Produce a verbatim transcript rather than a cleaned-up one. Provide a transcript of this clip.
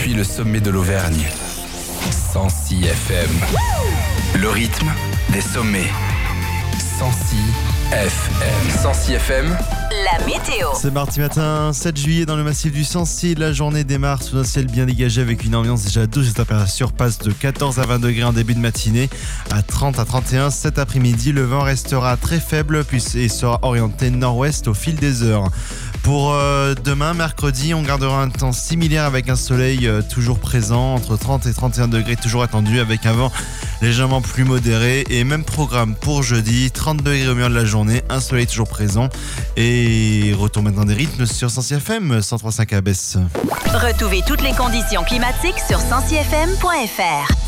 depuis le sommet de l'Auvergne. cent six F M. Le rythme des sommets. cent six F M. cent six F M. La météo. C'est mardi matin, sept juillet dans le massif du Sancy. La journée démarre sous un ciel bien dégagé avec une ambiance déjà douce. Les températures passent de quatorze à vingt degrés en début de matinée, à trente à trente et un cet après-midi. Le vent restera très faible puis et sera orienté nord-ouest au fil des heures. Pour euh, demain, mercredi, on gardera un temps similaire avec un soleil euh, toujours présent, entre trente et trente et un degrés toujours attendu, avec un vent légèrement plus modéré. Et même programme pour jeudi, trente degrés au milieu de la journée, un soleil toujours présent. Et retour maintenant des rythmes sur cent six F M, cent trois virgule cinq à Besse. Retrouvez toutes les conditions climatiques sur cent six F M point F R.